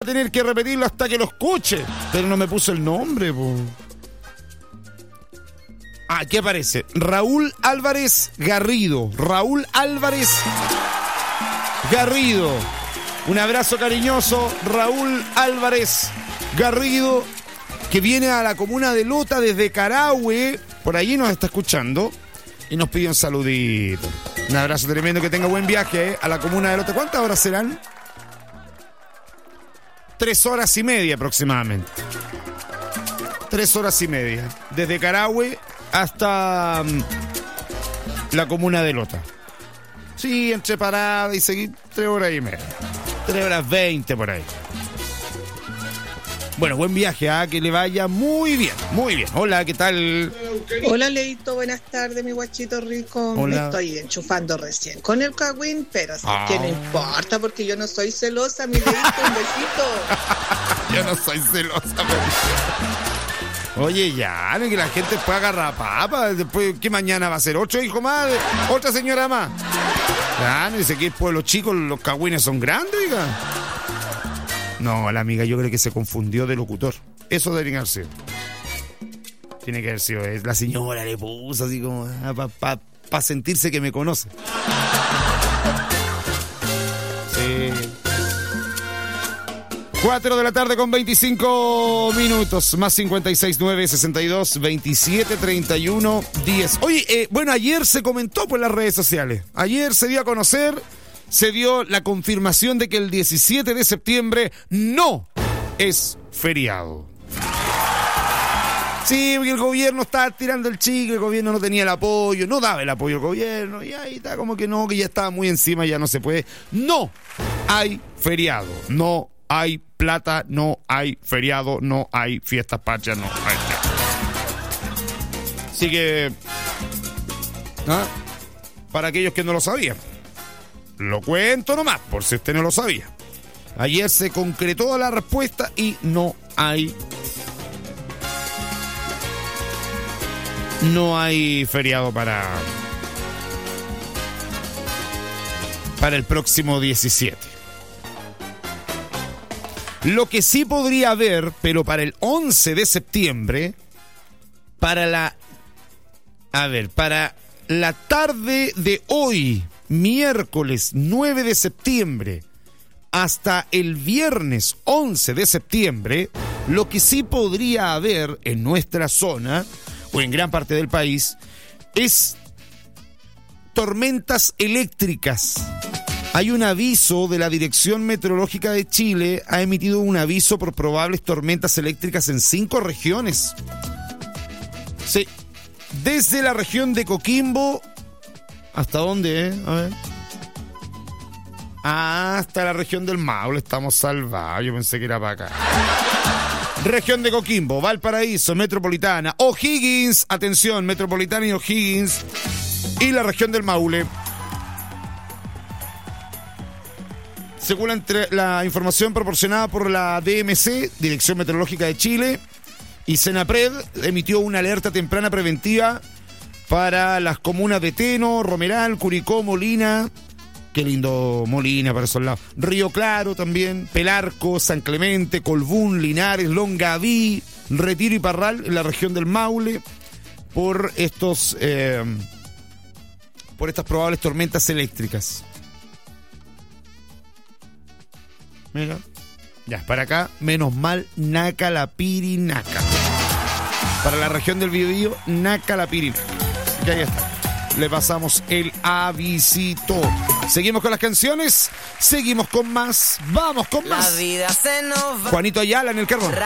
tener que repetirlo hasta que lo escuche. Pero no me puso el nombre, po. Aquí aparece Raúl Álvarez Garrido. Raúl Álvarez Garrido. Un abrazo cariñoso, Raúl Álvarez Garrido, que viene a la comuna de Lota desde Carahue. Por allí nos está escuchando y nos pide un saludito. Un abrazo tremendo, que tenga buen viaje a la comuna de Lota. ¿Cuántas horas serán? 3 horas y media aproximadamente. 3 horas y media. Desde Carahue hasta la comuna de Lota. Sí, entre parada y seguir 3 horas y media. 3 horas 20 por ahí. Bueno, buen viaje, que le vaya muy bien, muy bien. Hola, ¿qué tal? Hola, Leito, buenas tardes, mi guachito rico. Hola. Me estoy enchufando recién con el cagüín, pero es que no importa porque yo no soy celosa, mi Leito, un besito. Yo no soy celosa, pero... Oye, ya, que la gente pueda agarrar papa. Después, ¿qué mañana va a ser? 8 hijos más, otra señora más. Ya, dice que pueblo chico, los cagüines son grandes, diga. No, la amiga, yo creo que se confundió de locutor. Eso debería haber sido. Tiene que haber sido. La señora le puso así como para sentirse que me conoce. Sí. 4 de la tarde con 25 minutos. Más 569 62 27 31 10. Oye, bueno, ayer se comentó por las redes sociales. Ayer se dio a conocer... Se dio la confirmación de que el 17 de septiembre no es feriado. Sí, porque el gobierno estaba tirando el chicle, el gobierno no tenía el apoyo, no daba el apoyo al gobierno, y ahí está como que no, que ya estaba muy encima, ya no se puede. No hay feriado, no hay plata, no hay feriado, no hay fiestas patrias, no hay nada. Así que, para aquellos que no lo sabían, lo cuento nomás, por si usted no lo sabía. Ayer se concretó la respuesta y no hay feriado para el próximo 17. Lo que sí podría haber, pero para el 11 de septiembre, para la tarde de hoy, miércoles 9 de septiembre hasta el viernes 11 de septiembre, lo que sí podría haber en nuestra zona o en gran parte del país es tormentas eléctricas. Hay un aviso de la Dirección Meteorológica de Chile, ha emitido un aviso por probables tormentas eléctricas en 5 regiones. Sí, desde la región de Coquimbo. ¿Hasta dónde, A ver. Hasta la región del Maule estamos salvados. Yo pensé que era para acá. Región de Coquimbo, Valparaíso, Metropolitana, O'Higgins. Atención, Metropolitana y O'Higgins. Y la región del Maule. Según la información proporcionada por la DMC, Dirección Meteorológica de Chile, y Senapred, emitió una alerta temprana preventiva para las comunas de Teno, Romeral, Curicó, Molina. Qué lindo Molina para esos lados. Río Claro también, Pelarco, San Clemente, Colbún, Linares, Longaví, Retiro y Parral en la región del Maule por estas probables tormentas eléctricas. Mira. Ya, para acá, menos mal, Naca la Pirinaca. Para la región del Biobío, Naca la Pirinaca. Que ahí está. Le pasamos el avisito. Seguimos con las canciones. Seguimos con más. Vamos con más. La vida se nos va. Juanito Ayala en el carro.